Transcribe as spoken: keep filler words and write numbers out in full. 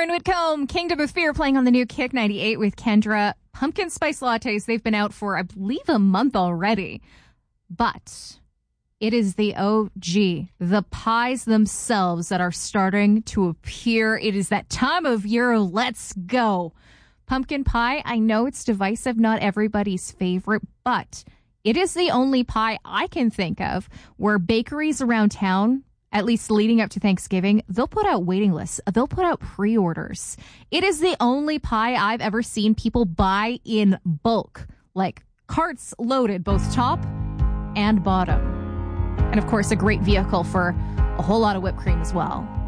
Lauren Whitcomb, Kingdom of Fear, playing on the new Kick ninety-eight with Kendra. Pumpkin spice lattes, they've been out for, I believe, a month already. But it is the O G, the pies themselves that are starting to appear. It is that time of year. Let's go. Pumpkin pie, I know it's divisive, not everybody's favorite, but it is the only pie I can think of where bakeries around town, at least leading up to Thanksgiving, they'll put out waiting lists. They'll put out pre-orders. It is the only pie I've ever seen people buy in bulk, like carts loaded, both top and bottom. And of course, a great vehicle for a whole lot of whipped cream as well.